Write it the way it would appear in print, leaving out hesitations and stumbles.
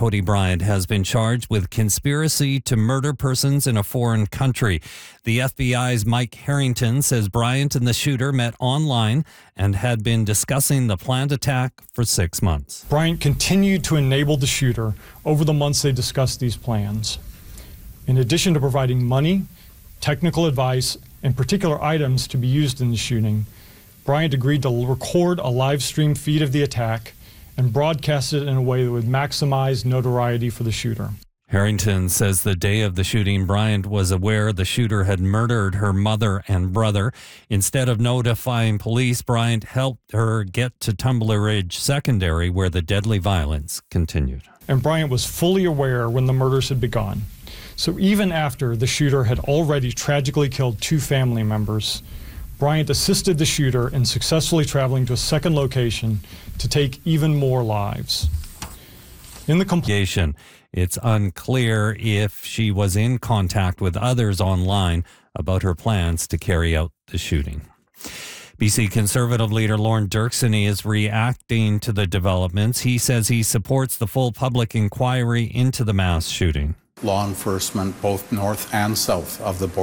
Cody Bryant has been charged with conspiracy to murder persons in a foreign country. The FBI's Mike Harrington says Bryant and the shooter met online and had been discussing the planned attack for 6 months. Bryant continued to enable the shooter over the months they discussed these plans. In addition to providing money, technical advice, and particular items to be used in the shooting, Bryant agreed to record a live stream feed of the attack and broadcast it in a way that would maximize notoriety for the shooter. Harrington says the day of the shooting, Bryant was aware the shooter had murdered her mother and brother. Instead of notifying police, Bryant helped her get to Tumbler Ridge Secondary, where the deadly violence continued. And Bryant was fully aware when the murders had begun. So even after the shooter had already tragically killed 2 family members, Bryant assisted the shooter in successfully traveling to a second location to take even more lives. In the complication, it's unclear if she was in contact with others online about her plans to carry out the shooting. BC Conservative leader Lorne Dirksen is reacting to the developments. He says he supports the full public inquiry into the mass shooting. Law enforcement, both north and south of the border,